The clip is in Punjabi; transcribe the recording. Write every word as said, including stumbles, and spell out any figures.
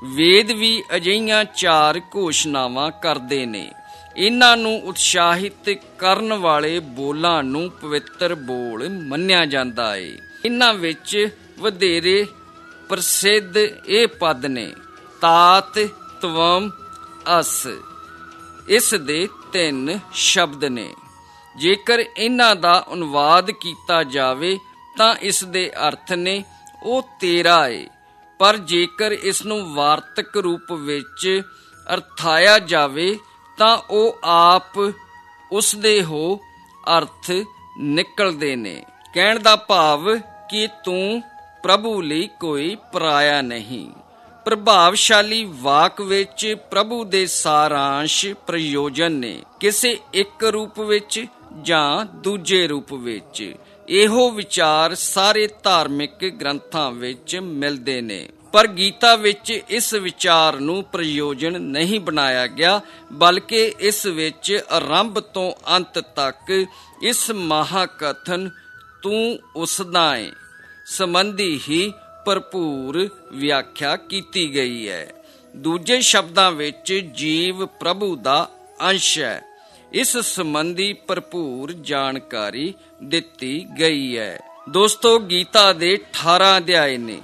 ਵੇਦ ਵੀ ਅਜਿਹੀਆਂ ਚਾਰ ਘੋਸ਼ਣਾਵਾਂ ਕਰਦੇ ਨੇ। ਇਹਨਾਂ ਨੂੰ ਉਤਸ਼ਾਹਿਤ ਕਰਨ ਵਾਲੇ ਬੋਲਾਂ ਨੂੰ ਪਵਿੱਤਰ ਬੋਲ ਮੰਨਿਆ ਜਾਂਦਾ ਏ। ਇਹਨਾਂ ਵਿੱਚ ਵਧੇਰੇ ਪ੍ਰਸਿੱਧ ਇਹ ਪਦ ਨੇ: ਤਾਤ, ਤਵਮ, ਅਸ। ਇਸ ਦੇ ਤਿੰਨ ਸ਼ਬਦ ਨੇ। ਜੇਕਰ ਇਹਨਾਂ ਦਾ ਅਨੁਵਾਦ ਕੀਤਾ ਜਾਵੇ ਤਾਂ ਇਸ ਦੇ ਅਰਥ ਨੇ ਉਹ ਤੇਰਾ ਏ, ਪਰ ਜੇਕਰ ਇਸ ਨੂੰ ਵਾਰਤਕ ਰੂਪ ਵਿੱਚ ਅਰਥਾਇਆ ਜਾਵੇ ਤਾਂ ਉਹ ਆਪ ਉਸ ਦੇ ਹੋ ਅਰਥ ਨਿਕਲਦੇ ਨੇ। ਕਹਿਣ ਦਾ ਭਾਵ ਕਿ ਤੂੰ ਪ੍ਰਭੂ ਲਈ ਕੋਈ ਪਰਾਇਆ ਨਹੀਂ। ਪ੍ਰਭਾਵਸ਼ਾਲੀ ਵਾਕ ਵਿੱਚ ਪ੍ਰਭੂ ਦੇ ਸਾਰਾਂਸ਼ ਪ੍ਰਯੋਜਨ ਨੇ, ਕਿਸੇ ਇੱਕ ਰੂਪ ਵਿੱਚ ਜਾਂ ਦੂਜੇ ਰੂਪ ਵਿੱਚ। ਇਹੋ ਵਿਚਾਰ ਸਾਰੇ ਧਾਰਮਿਕ ਗ੍ਰੰਥਾਂ ਵਿੱਚ ਮਿਲਦੇ ਨੇ, ਪਰ ਗੀਤਾ ਵਿੱਚ ਇਸ ਵਿਚਾਰ ਨੂੰ ਪ੍ਰਯੋਜਨ ਨਹੀਂ ਬਣਾਇਆ ਗਿਆ, ਬਲਕਿ ਇਸ ਵਿੱਚ ਆਰੰਭ ਤੋਂ ਅੰਤ ਤੱਕ ਇਸ ਮਹਾਕਥਨ ਤੂੰ ਉਸਦਾ ਏ ਸੰਬੰਧੀ ਹੀ ਭਰਪੂਰ ਵਿਆਖਿਆ ਕੀਤੀ ਗਈ ਹੈ। ਦੂਜੇ ਸ਼ਬਦਾਂ ਵਿੱਚ ਜੀਵ ਪ੍ਰਭੂ ਦਾ ਅੰਸ਼ ਹੈ। ਇਸ ਸੰਬੰਧੀ ਭਰਪੂਰ ਜਾਣਕਾਰੀ ਦਿੱਤੀ ਗਈ ਹੈ। ਦੋਸਤੋ, ਗੀਤਾ ਦੇ ਅਠਾਰਾਂ ਅਧਿਆਏ ਨੇ।